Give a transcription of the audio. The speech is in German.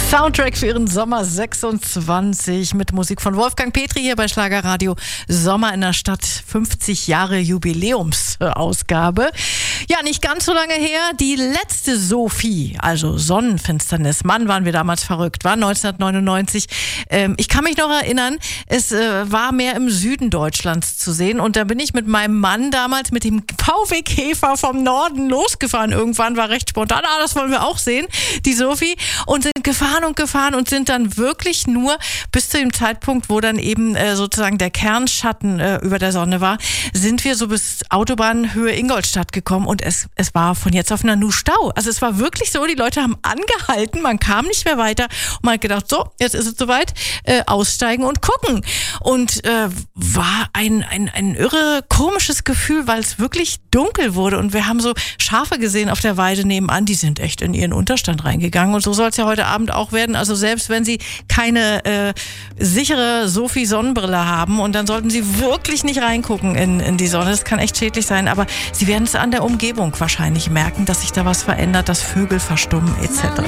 Soundtrack für Ihren Sommer 26 mit Musik von Wolfgang Petri hier bei Schlagerradio. Sommer in der Stadt, 50 Jahre Jubiläumsausgabe. Ja, nicht ganz so lange her, die letzte Sophie, also Sonnenfinsternis. Mann, waren wir damals verrückt, war 1999. Ich kann mich noch erinnern, es war mehr im Süden Deutschlands zu sehen und da bin ich mit meinem Mann damals mit dem VW Käfer vom Norden losgefahren. Irgendwann war recht spontan, das wollen wir auch sehen, die Sophie, und sind gefahren und sind dann wirklich nur bis zu dem Zeitpunkt, wo dann eben sozusagen der Kernschatten über der Sonne war, sind wir so bis Autobahnhöhe Ingolstadt gekommen und es war von jetzt auf nur Stau. Also es war wirklich so, die Leute haben angehalten, man kam nicht mehr weiter und man hat gedacht, so, jetzt ist es soweit, aussteigen und gucken. Und war ein irre komisches Gefühl, weil es wirklich dunkel wurde und wir haben so Schafe gesehen auf der Weide nebenan, die sind echt in ihren Unterstand reingegangen und so soll es ja heute Abend auch werden. Also selbst wenn Sie keine sichere Sophie-Sonnenbrille haben und dann sollten Sie wirklich nicht reingucken in die Sonne. Das kann echt schädlich sein, aber Sie werden es an der Umgebung wahrscheinlich merken, dass sich da was verändert, dass Vögel verstummen etc.